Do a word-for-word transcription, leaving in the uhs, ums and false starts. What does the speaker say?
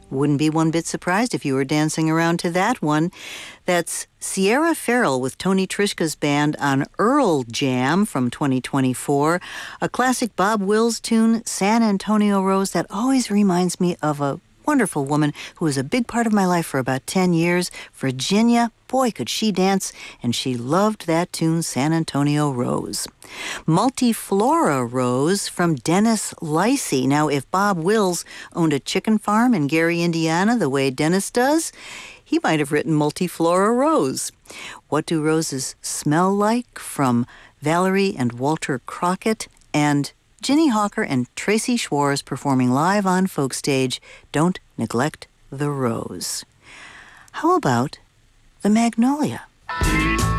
Wouldn't be one bit surprised if you were dancing around to that one. That's Sierra Farrell with Tony Trishka's band on Earl Jam from twenty twenty-four, a classic Bob Wills tune, San Antonio Rose, that always reminds me of a wonderful woman who was a big part of my life for about ten years, Virginia. Boy, could she dance, and she loved that tune, San Antonio Rose. Multiflora Rose from Dennis Lacey. Now, if Bob Wills owned a chicken farm in Gary, Indiana, the way Dennis does, he might have written Multiflora Rose. What Do Roses Smell Like? From Valerie and Walter Crockett, and Ginny Hawker and Tracy Schwartz performing live on Folk Stage, Don't Neglect the Rose. How about the Magnolia?